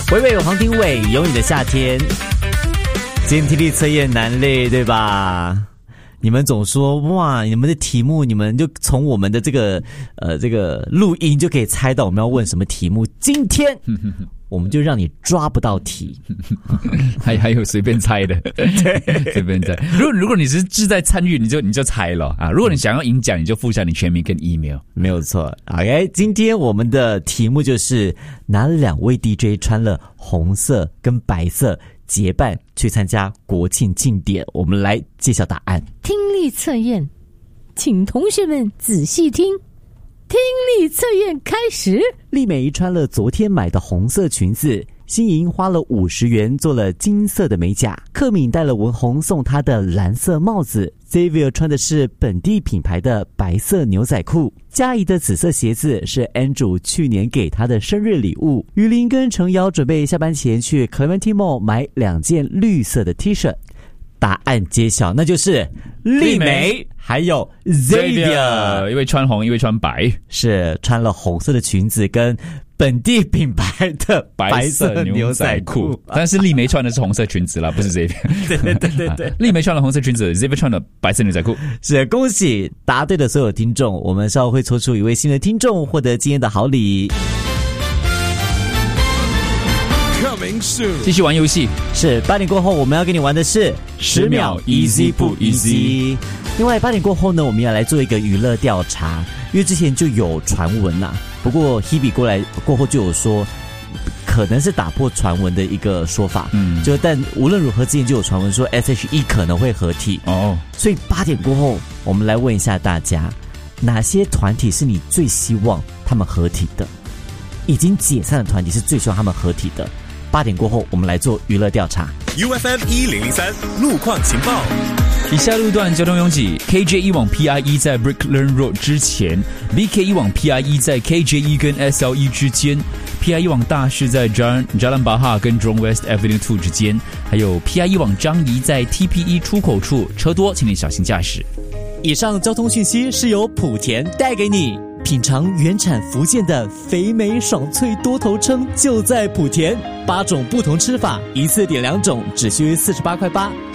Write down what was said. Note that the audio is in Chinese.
伟伟黄庭伟，有你的夏天。今天听力测验难累，对吧？你们总说哇，你们的题目，你们就从我们的这个录音就可以猜到我们要问什么题目。今天我们就让你抓不到题， 还有随便猜的，对，随便猜。如果你是志在参与，你就猜了啊。如果你想要赢奖，你就附上你全名跟 email， 没有错。OK， 今天我们的题目就是哪两位 DJ 穿了红色跟白色结伴去参加国庆庆典？我们来揭晓答案。 听力测验，请同学们仔细听。听力测验开始。 丽梅穿了昨天买的红色裙子，欣莹花了50元做了金色的美甲，克敏戴了文红送她的蓝色帽子， Xavier 穿的是本地品牌的白色牛仔裤，嘉怡的紫色鞋子是 Andrew 去年给她的生日礼物，于林跟程瑶准备下班前去 Clementi Mall 买2件绿色的 T 恤。答案揭晓，那就是丽梅还有 Xavier， 一位穿红，一位穿白， 是穿了红色的裙子跟本地品牌的白色牛仔裤， 但是丽梅穿的是红色裙子啦，不是 Xavier。 对， 丽梅穿了红色裙子 ，Xavier 穿了白色牛仔裤。 是，恭喜答对的所有听众，我们稍后会抽出一位新的听众，获得今天的好礼。 继续玩游戏， 是8点过后我们要跟你玩的是10秒 easy 不 easy。另外8点过后呢，我们要来做一个娱乐调查，因为之前就有传闻啦，不过 Hebe 过后就有说可能是打破传闻的一个说法，但无论如何之前就有传闻说 SHE 可能会合体哦，所以8点过后我们来问一下大家，哪些团体是你最希望他们合体的？已经解散的团体是最希望他们合体的。8点过后我们来做娱乐调查。 UFM 1003路况情报。 以下路段交通拥挤 ，KJ1 往 PIE 在 Brickland Road 之前 ，BK1 往 PIE 在 KJ1 跟 SLE 之间 ，PIE 往大市在 Jalan Bahar 跟 Jurong West Avenue 2之间，还有 PIE 往樟宜在 TPE 出口处，车多，请你小心驾驶。 以上交通讯息是由莆田带给你。品尝原产福建的肥美爽脆多头称，就在莆田，8种不同吃法，一次点2种，只需48.8块。